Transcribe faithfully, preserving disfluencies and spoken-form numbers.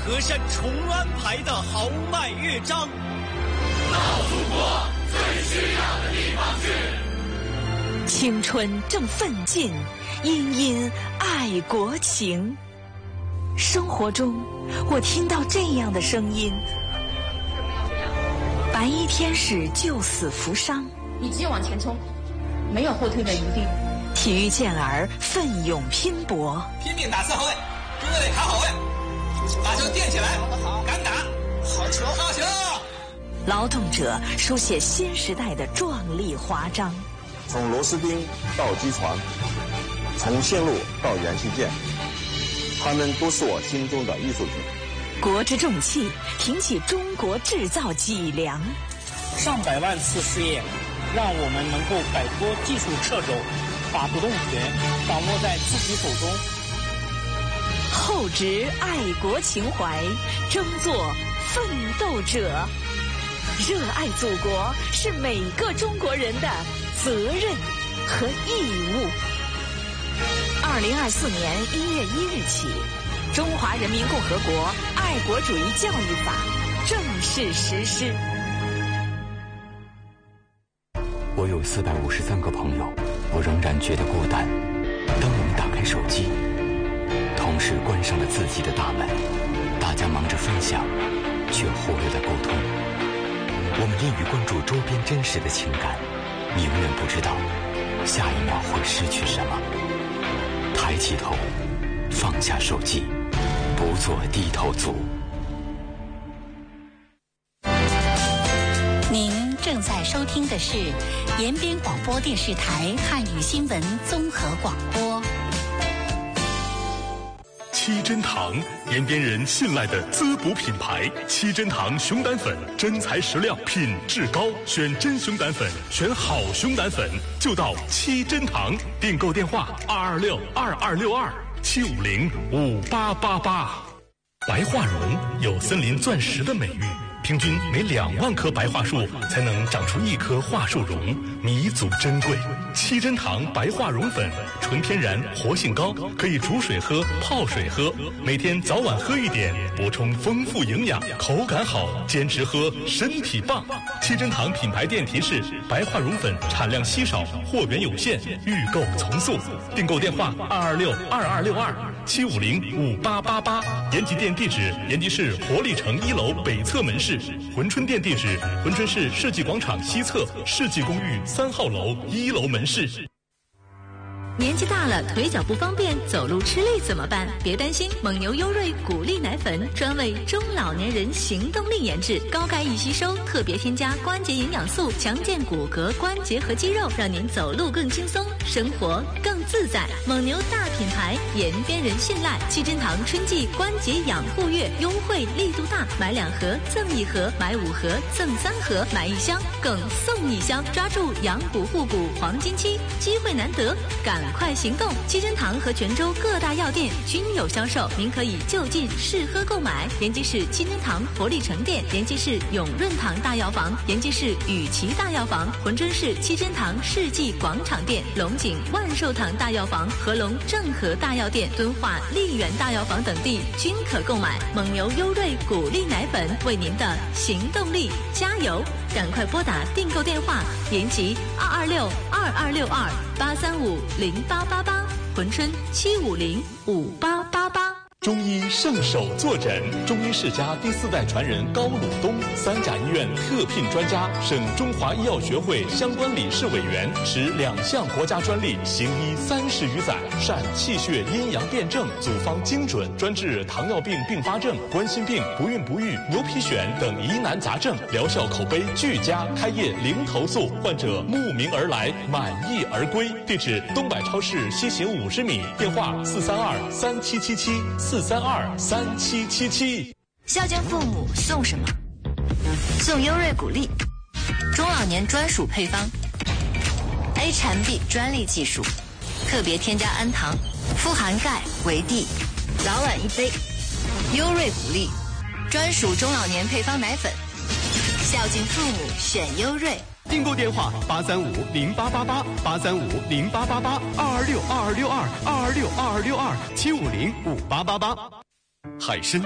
河山重安排的豪迈乐章。 到祖国最需要的地方去。 青春正奋进，殷殷爱国情。生活中，我听到这样的声音：白衣天使救死扶伤， 你只有往前冲，没有后退的余地。 体育健儿奋勇拼搏， 拼命打四后卫，中卫卡好位，把球垫起来，敢打，好球，好球！ 劳动者书写新时代的壮丽华章。 从螺丝钉到机床，从线路到元器件，他们都是我心中的艺术品。 国之重器，挺起中国制造脊梁。 上百万次试验，让我们能够摆脱技术掣肘，把主动权掌握在自己手中。 厚植爱国情怀，争做奋斗者。热爱祖国是每个中国人的责任和义务。二零二四年一月一日起，《中华人民共和国爱国主义教育法》正式实施。 我有四百五十三个朋友，我仍然觉得孤单。当我们打开手机，同时关上了自己的大门，大家忙着分享，却忽略了沟通。我们吝于关注周边真实的情感，你永远不知道下一秒会失去什么。抬起头，放下手机，不做低头族。 您正在收听的是延边广播电视台汉语新闻综合广播。 七珍堂，延边人信赖的滋补品牌。七珍堂熊胆粉，真材实料，品质高，选真熊胆粉，选好熊胆粉，就到七珍堂。订购电话：二二六二二六二七五零五八八八。白桦榕有森林钻石的美誉。平均每两万棵白桦树才能长出一棵桦树榕，弥足珍贵。七珍堂白桦榕粉，纯天然，活性高，可以煮水喝、泡水喝，每天早晚喝一点，补充丰富营养，口感好，坚持喝，身体棒。七珍堂品牌店提示：白桦榕粉产量稀少，货源有限，预购从速。订购电话：二二六二二六二七五零五八八八。延吉店地址：延吉市活力城一楼北侧门市。珲春店地址：珲春市世纪广场西侧世纪公寓三号楼一楼门市。 年纪大了，腿脚不方便，走路吃力怎么办？别担心，蒙牛优瑞谷粒奶粉专为中老年人行动力研制，高钙易吸收，特别添加关节营养素，强健骨骼、关节和肌肉，让您走路更轻松，生活更自在。蒙牛大品牌，延边人信赖。七珍堂春季关节养护月优惠力度大，买两盒赠一盒，买五盒赠三盒，买一箱更送一箱，抓住养骨护骨黄金期，机会难得，赶快行动！七珍堂和泉州各大药店均有销售，您可以就近试喝购买。延吉市七珍堂活力城店、延吉市永润堂大药房、延吉市雨琦大药房、珲春市七珍堂世纪广场店、龙井万寿堂大药房、合龙正和大药店、敦化丽园大药房等地均可购买。蒙牛优瑞谷粒奶粉为您的行动力加油！赶快拨打订购电话：延吉二二六二二六二八三五零八八八，珲春七五零五八八八。 中医圣手坐诊，中医世家第四代传人高鲁东，三甲医院特聘专家，省中华医药学会相关理事委员，持两项国家专利，行医三十余载，善气血阴阳辩证，组方精准，专治糖尿病并发症、冠心病、不孕不育、牛皮癣等疑难杂症，疗效口碑俱佳，开业零投诉，患者慕名而来，满意而归。地址：东百超市西行五十米，电话：四三二三七七七。四三二三七七七。 孝敬父母送什么？送优瑞谷粒，中老年专属配方 ，A 产 B 专利技术，特别添加氨糖，富含钙、维 D， 早晚一杯。优瑞谷粒，专属中老年配方奶粉，孝敬父母选优瑞。 订购电话：八三五零八八八八三五零八八八二二六二二六二二二六二二六二七五零五八八八。海参